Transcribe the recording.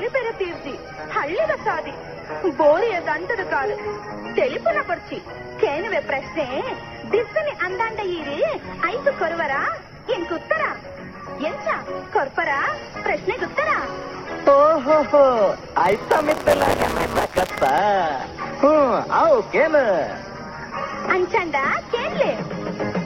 ಬಾರಿ ಬೇರೆ ತೀರ್ಸಿ ಹಳ್ಳಿದ ಸಾದಿ ಬೋರಿಯ ದಂಟದ ಕಾಲು తెలుపున పొడిచి కేనువే ప్రశ్నే దిస్సుని అందాండ ఈరి ఐదు కొరువరా ఇంకుత్తరా ಎಂತ ಕೊರ್ಪರ ಪ್ರಶ್ನೆಗೆ ಉತ್ತರ ಓಹೋ ಆಯ್ತಾ ಮಿತ್ತಲ್ಲ ಕತ್ತ ಅವು ಕೇಳು ಅಂಚಂಡ ಕೇಳ್ಲೆ